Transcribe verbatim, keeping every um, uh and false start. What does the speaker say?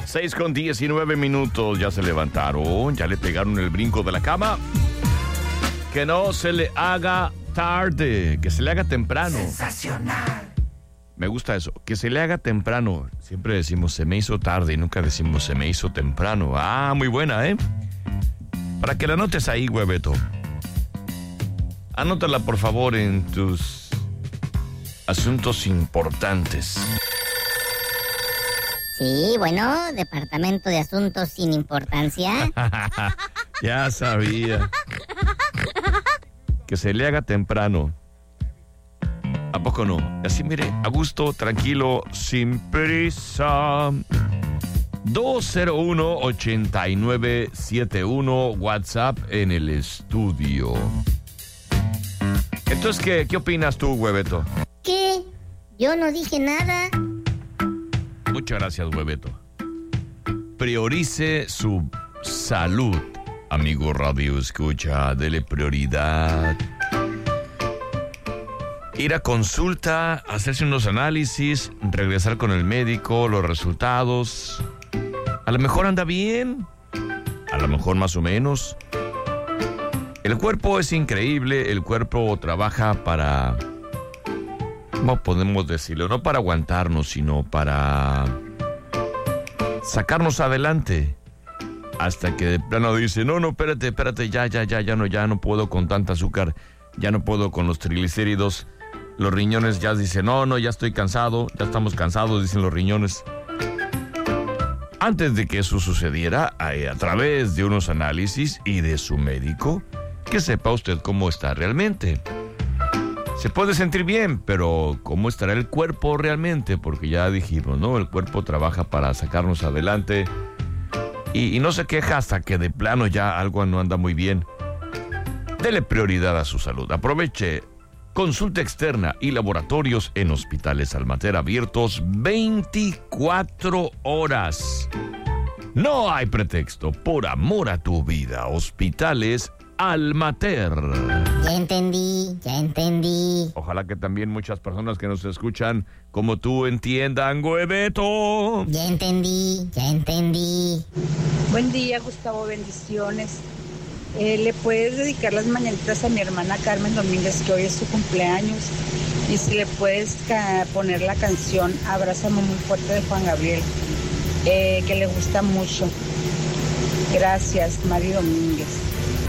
seis con diecinueve minutos. Ya se levantaron, ya le pegaron el brinco de la cama. Que no se le haga tarde, que se le haga temprano. Sensacional. Me gusta eso, que se le haga temprano. Siempre decimos se me hizo tarde y nunca decimos se me hizo temprano. Ah, muy buena, ¿eh? Para que la anotes ahí, hueveto. Anótala, por favor, en tus asuntos importantes. Sí, bueno, Departamento de Asuntos sin Importancia. Ya sabía. Que se le haga temprano. ¿A poco no? Así, mire, a gusto, tranquilo, sin prisa. dos cero uno, ocho nueve siete uno, WhatsApp en el estudio. Entonces, ¿qué, qué opinas tú, hueveto? ¿Qué? Yo no dije nada. Muchas gracias, hueveto. Priorice su salud, amigo Radio Escucha. Dele prioridad. Ir a consulta, hacerse unos análisis, regresar con el médico, los resultados. A lo mejor anda bien, a lo mejor más o menos. El cuerpo es increíble, el cuerpo trabaja para, ¿cómo podemos decirlo? No para aguantarnos, sino para sacarnos adelante. Hasta que de plano dice, no, no, espérate, espérate, ya, ya, ya, ya no, ya no puedo con tanta azúcar, ya no puedo con los triglicéridos. Los riñones ya dicen, no, no, ya estoy cansado, ya estamos cansados, dicen los riñones. Antes de que eso sucediera, a, a través de unos análisis y de su médico, que sepa usted cómo está realmente. Se puede sentir bien, pero ¿cómo estará el cuerpo realmente? Porque ya dijimos, ¿no? El cuerpo trabaja para sacarnos adelante y, y no se queja hasta que de plano ya algo no anda muy bien. Dele prioridad a su salud. Aproveche. Consulta externa y laboratorios en Hospitales Almater abiertos veinticuatro horas. No hay pretexto, por amor a tu vida. Hospitales Almater. Ya entendí, ya entendí. Ojalá que también muchas personas que nos escuchan como tú entiendan, hueveto. Ya entendí, ya entendí. Buen día, Gustavo, bendiciones. Eh, ¿Le puedes dedicar las mañanitas a mi hermana Carmen Domínguez, que hoy es su cumpleaños? Y si le puedes ca- poner la canción Abrázame muy fuerte de Juan Gabriel, eh, que le gusta mucho. Gracias, Mari Domínguez.